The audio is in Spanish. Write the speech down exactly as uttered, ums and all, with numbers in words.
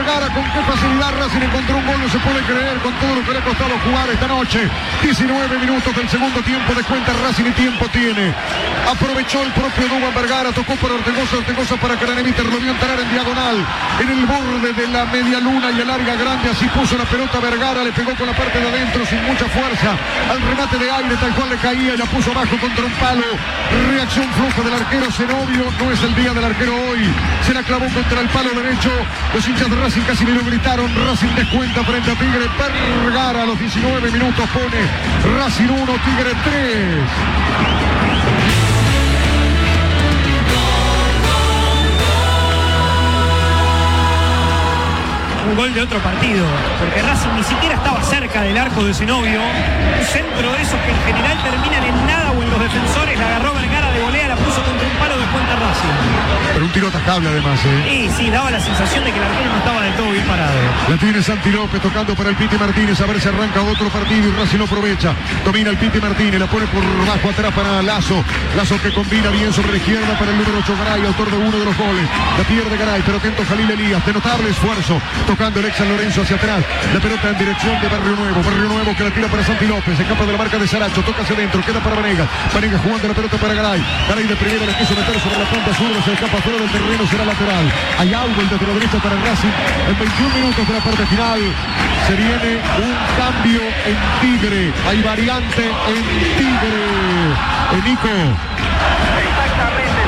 Vergara, con qué facilidad Racing encontró un gol, no se puede creer con todo lo que le ha costado jugar esta noche. diecinueve minutos del segundo tiempo de cuenta Racing y tiempo tiene. Aprovechó el propio Duván Vergara, tocó por Ortegoza, Ortegoza para Craneviter, lo vio entrar en diagonal, en el borde de la media luna y alarga grande, así puso la pelota Vergara, le pegó con la parte de adentro sin mucha fuerza, al remate de aire, tal cual le caía y la puso abajo contra un palo. Reacción fluja del arquero Zenobio, no es el día del arquero hoy, se la clavó contra el palo derecho, los hinchas de Racing casi me lo gritaron, Racing descuenta frente a Tigre. Vergara a los diecinueve minutos pone Racing uno, Tigre tres. Un gol de otro partido, porque Racing ni siquiera estaba cerca del arco de Zenobio. Un centro de esos que en general terminan en nada o en los defensores, la agarró Vergara de volea, la puso contra un palo de cuenta Racing. Pero un tiro atajable además, ¿eh? Sí, sí, daba la sensación de que el arquero no estaba del todo bien parado. La tiene Santi López tocando para el Piti Martínez, a ver si arranca otro partido y Racing lo aprovecha. Domina el Piti Martínez, la pone por bajo atrás para Lazo. Lazo que combina bien sobre la izquierda para el número ocho Garay, autor de uno de los goles. La pierde Garay, pero atento Jalil Elías, de notable esfuerzo. Tocando el ex San Lorenzo hacia atrás. La pelota en dirección de Barrio Nuevo. Barrio Nuevo que la tira para Santi López. Se escapa de la marca de Saracho. Toca hacia adentro. Queda para Vanegas. Vanegas jugando la pelota para Garay. Garay de primera le quiso meter sobre la punta zurda. Se escapa fuera del terreno. Será lateral. Hay algo desde la derecha para Racing. En veintiún minutos de la parte final. Se viene un cambio en Tigre. Hay variante en Tigre. En Nico. Exactamente.